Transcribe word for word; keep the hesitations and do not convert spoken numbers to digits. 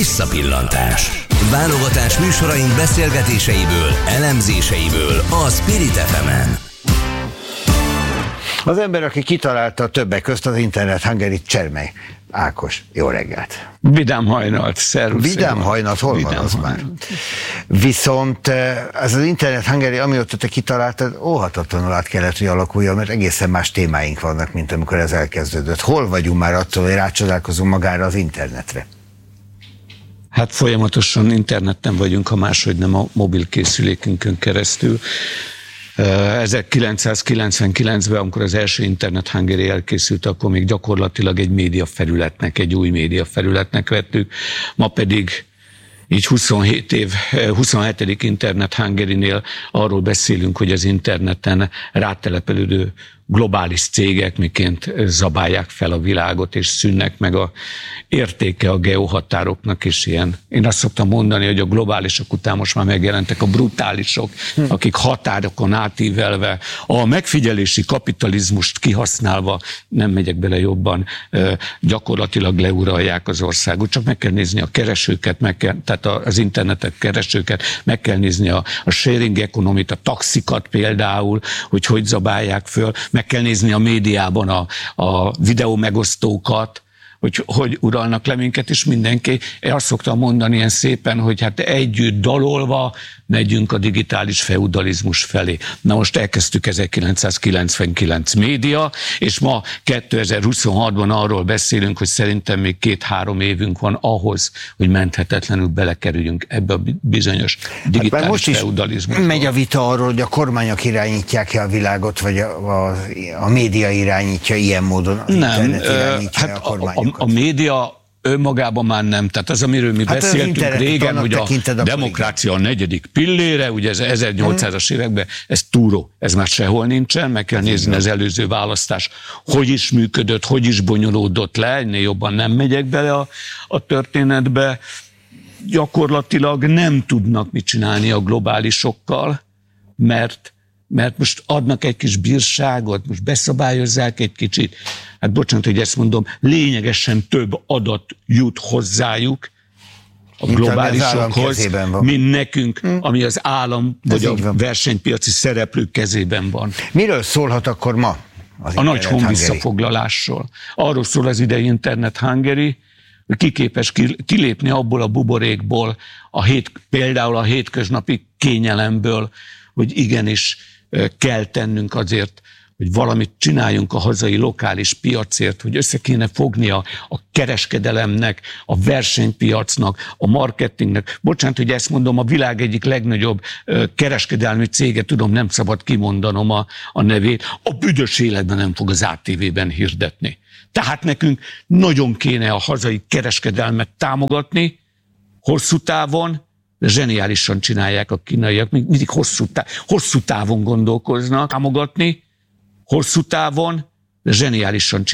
Visszapillantás. Válogatás műsoraink beszélgetéseiből, elemzéseiből a Spirit ef emen. Az ember, aki kitalálta többek közt az Internet Hungary, Csermely Ákos. Jó reggelt! Vidám hajnalt, szervusz! Vidám hajnalt, hol Vidám van az hajnalt. már? Viszont ez az Internet Hungary, amióta te kitaláltad, óhatatlanul át kellett, hogy alakuljon, mert egészen más témáink vannak, mint amikor ez elkezdődött. Hol vagyunk már attól, hogy rácsodálkozunk magára az internetre? Hát folyamatosan interneten vagyunk, ha máshogy nem a mobilkészülékünkön keresztül. ezerkilencszázkilencvenkilencben, amikor az első Internet Hungary elkészült, akkor még gyakorlatilag egy médiafelületnek, egy új médiafelületnek vettük. Ma pedig így huszonhét év, huszonhetedik Internet Hungary-nél arról beszélünk, hogy az interneten rátelepelődő globális cégek miként zabálják fel a világot, és szűnnek meg a értéke a geohatároknak, és ilyen. Én azt szoktam mondani, hogy a globálisok után most már megjelentek a brutálisok, hm. akik határokon átívelve, a megfigyelési kapitalizmust kihasználva, nem megyek bele jobban, gyakorlatilag leuralják az országot. Csak meg kell nézni a keresőket, meg kell, tehát az internetet keresőket, meg kell nézni a, a sharing economy-t, a taxikat például, hogy hogy zabálják föl, meg kell nézni a médiában a, a videó megosztókat, hogy, hogy uralnak le minket, és mindenki. Én azt szoktam mondani ilyen szépen, hogy hát együtt dalolva megyünk a digitális feudalizmus felé. Na most elkezdtük ezerkilencszázkilencvenkilenc média, és ma kétezer-huszonhatban arról beszélünk, hogy szerintem még két-három évünk van ahhoz, hogy menthetetlenül belekerüljünk ebbe a bizonyos digitális hát most feudalizmusba. Megy a vita arról, hogy a kormányok irányítják-e a világot, vagy a, a, a média irányítja ilyen módon, az nem, internet irányítja hát a kormányokat. A, a, a média önmagában már nem. Tehát az, amiről mi hát beszéltünk régen, hogy a demokrácia a negyedik pillére, ugye ez ezernyolcszázas hmm. években, ez túró, ez már sehol nincsen, meg kell nézni az előző választás, hogy is működött, hogy is bonyolódott le, ennél jobban nem megyek bele a, a történetbe. Gyakorlatilag nem tudnak mit csinálni a globálisokkal, mert mert most adnak egy kis bírságot, most beszabályozzák egy kicsit, hát bocsánat, hogy ezt mondom, lényegesen több adat jut hozzájuk a mint globálisokhoz, mint nekünk, hm. ami az állam vagy a versenypiaci szereplők kezében van. Miről szólhat akkor ma az a nagy honvisszafoglalásról. Arról szól az idei Internet Hungary, hogy ki képes kilépni abból a buborékból, a hét, például a hétköznapi kényelemből, hogy igenis kell tennünk azért, hogy valamit csináljunk a hazai lokális piacért, hogy össze kéne fognia a kereskedelemnek, a versenypiacnak, a marketingnek. Bocsánat, hogy ezt mondom, a világ egyik legnagyobb kereskedelmi cége, tudom, nem szabad kimondanom a, a nevét, a büdös életben nem fog az á té vében hirdetni. Tehát nekünk nagyon kéne a hazai kereskedelmet támogatni, hosszú távon, de zseniálisan csinálják a kínaiak, mindig hosszú, táv, hosszú távon gondolkoznak, támogatni, hosszú távon, de zseniálisan csinálják.